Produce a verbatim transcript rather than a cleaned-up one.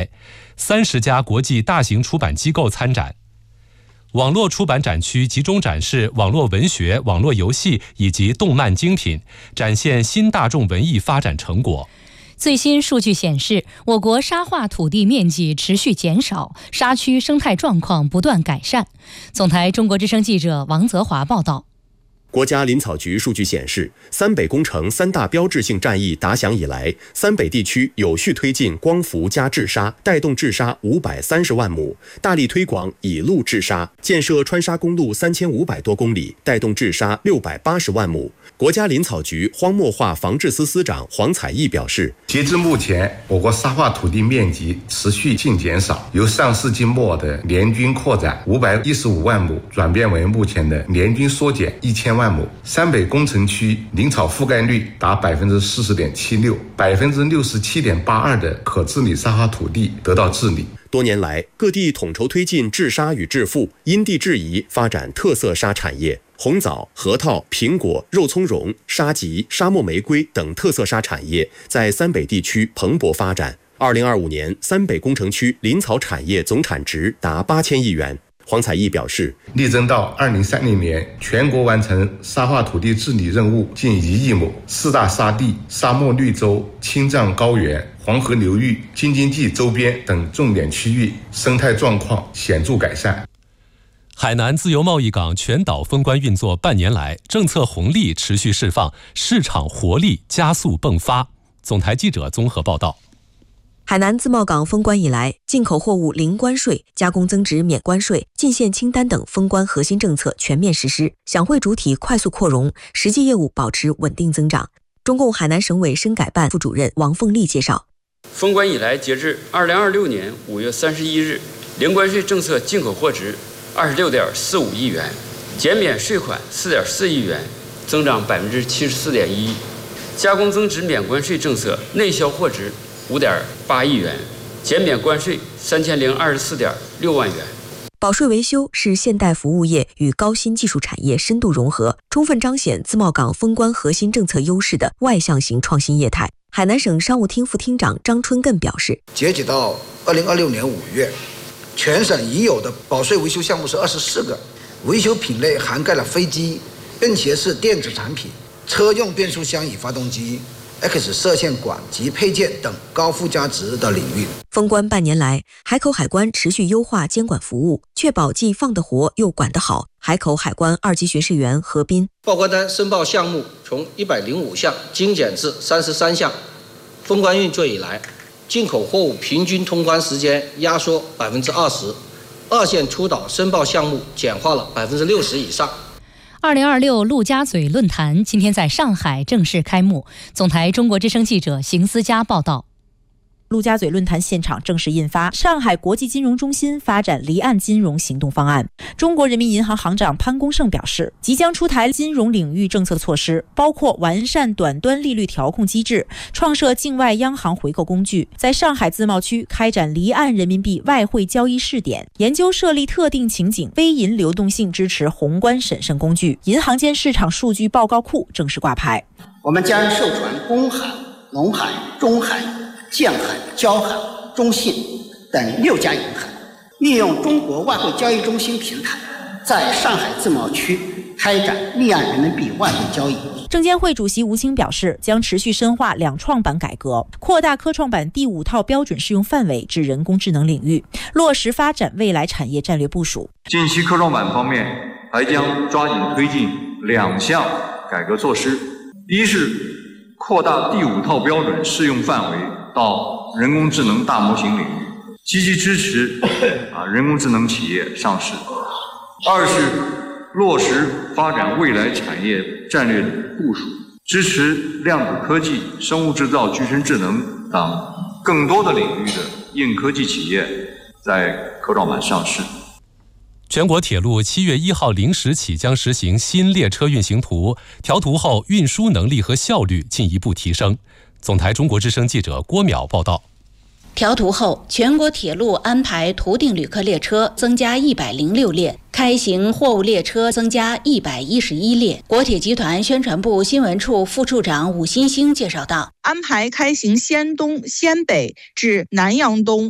来，三十家国际大型出版机构参展。网络出版展区集中展示网络文学、网络游戏以及动漫精品，展现新大众文艺发展成果。 最新数据显示，我国沙化土地面积持续减少，沙区生态状况不断改善。总台中国之声记者王泽华报道。 国家林草局数据显示，三北工程三大标志性战役打响以来，三北地区有序推进光伏加治沙，带动治沙五百三十万亩，大力推广以路治沙，建设川沙公路三千五百多公里，带动治沙六百八十万亩。国家林草局荒漠化防治司司长黄彩义表示， 截至目前，我国沙化土地面积持续性减少，由上世纪末的年均扩展五百一十五万亩，转变为目前的年均缩减一千万亩。三北工程区林草覆盖率达百分之四十点七六，百分之六十七点八二的可治理沙化土地得到治理。 多年来，各地统筹推进治沙与治复，因地制宜发展特色沙产业。红枣、核桃、苹果、肉苁蓉、沙棘、沙漠玫瑰等特色沙产业在三北地区蓬勃发展。二零二五年，三北工程区林草产业总产值达八千亿元。黄彩义表示， 力争到二零三零年全国完成沙化土地治理任务近一亿亩，四大沙地、沙漠绿洲、青藏高原、黄河流域、京津冀周边等重点区域生态状况显著改善。 海南自由贸易港全岛封关运作半年来，政策红利持续释放，市场活力加速迸发。总台记者综合报道。 海南自贸港封关以来，进口货物零关税、加工增值免关税、进线清单等封关核心政策全面实施，享会主体快速扩容，实际业务保持稳定增长。中共海南省委深改办副主任王凤丽介绍， 封关以来，截至二零二六年五月三十一日，零关税政策进口货值二十六点四五亿元，减免税款四点四亿元，增长百分之七十四点一；加工增值免关税政策内销货值五点八亿元，减免关税三千零二十四点六万元。 保税维修是现代服务业与高新技术产业深度融合，充分彰显自贸港封关核心政策优势的外向型创新业态。海南省商务厅副厅长张春艮表示， 截止到二零二六年五月，全省已有的保税维修项目是二十四个，维修品类涵盖了飞机、便携式电子产品、车用变速箱与发动机、X 射线管及配件等高附加值的领域。 封关半年来，海口海关持续优化监管服务，确保既放得活又管得好。海口海关二级巡视员何斌， 报关单申报项目从一百零五项精简至三十三项。封关运作以来，进口货物平均通关时间压缩百分之二十，二线出岛申报项目简化了百分之六十以上。 二零二六陆家嘴论坛今天在上海正式开幕。总台中国之声记者邢思佳报道。 陆家嘴论坛现场正式印发上海国际金融中心发展离岸金融行动方案。中国人民银行行长潘功胜表示，即将出台金融领域政策措施，包括完善短端利率调控机制，创设境外央行回购工具，在上海自贸区开展离岸人民币外汇交易试点，研究设立特定情景非银流动性支持宏观审慎工具。银行间市场数据报告库正式挂牌。 我们将授权公海、农海、中海、建海、交海、中信等六家银行，利用中国外汇交易中心平台，在上海自贸区开展离岸人民币外汇交易。 证监会主席吴清表示，将持续深化两创板改革，扩大科创板第五套标准适用范围至人工智能领域，落实发展未来产业战略部署。 近期科创板方面，还将抓紧推进两项改革措施，一是扩大第五套标准适用范围到人工智能大模型领域，积极支持啊人工智能企业上市；二是落实发展未来产业战略部署，支持量子科技、生物制造、具身智能等更多的领域的硬科技企业在科创板上市。 全国铁路七月一号零时起将实行新列车运行图，调图后运输能力和效率进一步提升。总台中国之声记者郭淼报道。 调图后，全国铁路安排图定旅客列车增加一百零六列，开行货物列车增加一百一十一列。国铁集团宣传部新闻处副处长武新兴介绍道， 安排开行仙东、仙北至南阳东、